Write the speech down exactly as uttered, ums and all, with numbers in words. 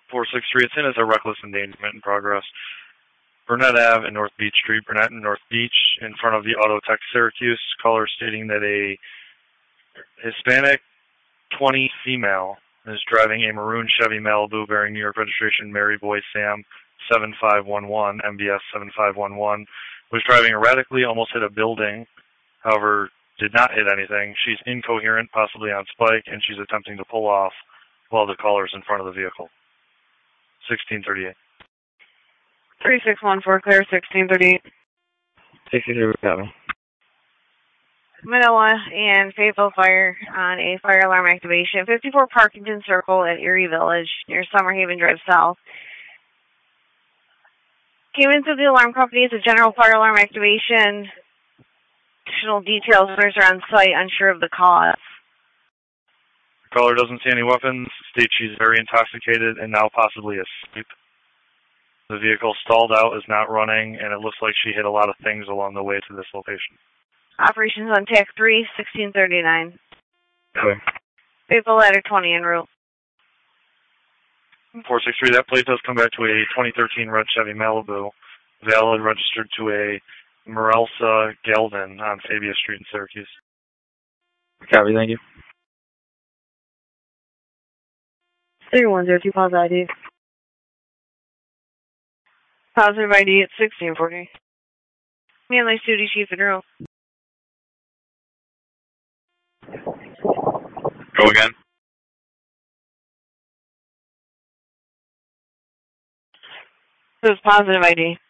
four six three, it's in as a reckless endangerment in progress. Burnett Avenue and North Beach Street, Burnett and North Beach, in front of the Auto Tech Syracuse. Caller stating that a Hispanic twenty female is driving a maroon Chevy Malibu bearing New York registration Mary Boy Sam seven five one one, M B S seven five one one, was driving erratically, almost hit a building, however, did not hit anything. She's incoherent, possibly on spike, and she's attempting to pull off while the caller's in front of the vehicle. sixteen thirty-eight. three six one four, clear, sixteen thirty-eight. sixty-three, copy. Manila and Fayetteville Fire on a fire alarm activation. fifty-four Parkington Circle at Erie Village near Summerhaven Drive South. Came into the alarm company. It's a general fire alarm activation. Additional details are on site, unsure of the cause. The caller doesn't see any weapons, states she's very intoxicated and now possibly asleep. The vehicle stalled out, is not running, and it looks like she hit a lot of things along the way to this location. Operations on T A C three, sixteen thirty-nine. Okay. Fayetteville Ladder twenty en route. four six three, that plate does come back to a twenty thirteen red Chevy Malibu, valid, registered to a Marelsa Galvin on Fabia Street in Syracuse. Copy, thank you. three one zero two, positive I D. Positive I D at sixteen forty. Manly Duty Chief en route. Go again. This is positive I D.